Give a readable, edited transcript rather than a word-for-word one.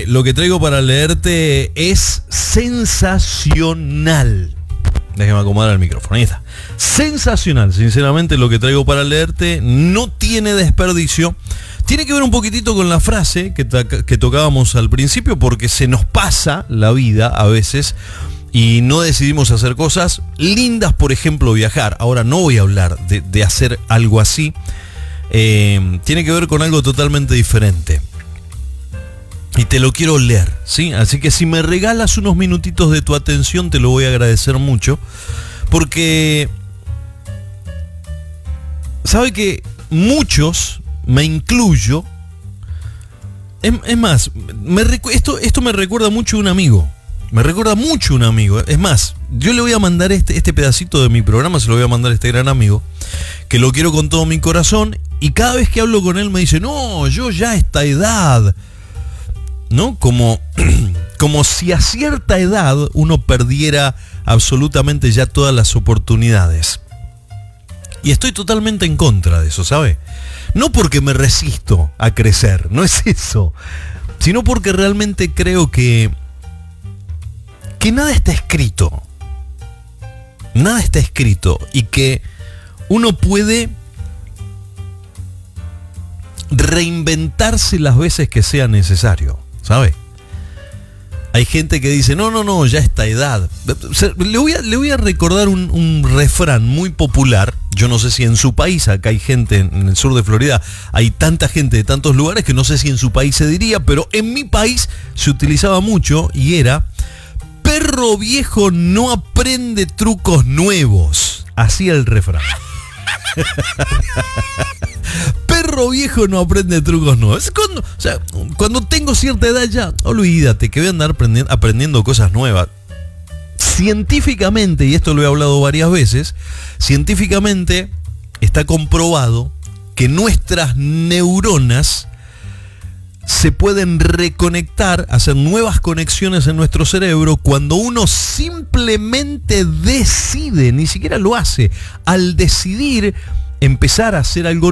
lo que traigo para leerte es sensacional. Déjame acomodar el micrófono, ahí está. Sensacional, sinceramente lo que traigo para leerte no tiene desperdicio. Tiene que ver un poquitito con la frase que tocábamos al principio, porque se nos pasa la vida a veces y no decidimos hacer cosas lindas, por ejemplo viajar. Ahora no voy a hablar de hacer algo así. Tiene que ver con algo totalmente diferente. Y te lo quiero leer, ¿sí? Así que si me regalas unos minutitos de tu atención, te lo voy a agradecer mucho. Porque sabe que muchos, me incluyo, es más, esto me recuerda mucho a un amigo. Me recuerda mucho a un amigo. Es más, yo le voy a mandar este pedacito de mi programa, se lo voy a mandar a este gran amigo, que lo quiero con todo mi corazón. Y cada vez que hablo con él me dice, no, yo ya a esta edad, ¿no? Como si a cierta edad uno perdiera absolutamente ya todas las oportunidades. Y estoy totalmente en contra de eso, ¿sabe? No porque me resisto a crecer, no es eso, sino porque realmente creo que nada está escrito. Nada está escrito y que uno puede reinventarse las veces que sea necesario, ¿sabe? Hay gente que dice, no, ya a esta edad. Le voy a recordar un refrán muy popular. Yo no sé si en su país, acá hay gente en el sur de Florida, hay tanta gente de tantos lugares que no sé si en su país se diría, pero en mi país se utilizaba mucho y era: perro viejo no aprende trucos nuevos. Así el refrán. Perro viejo no aprende trucos nuevos. Cuando tengo cierta edad ya, olvídate que voy a andar aprendiendo cosas nuevas. Científicamente, y esto lo he hablado varias veces, científicamente está comprobado que nuestras neuronas se pueden reconectar, hacer nuevas conexiones en nuestro cerebro cuando uno simplemente decide, ni siquiera lo hace, al decidir empezar a hacer algo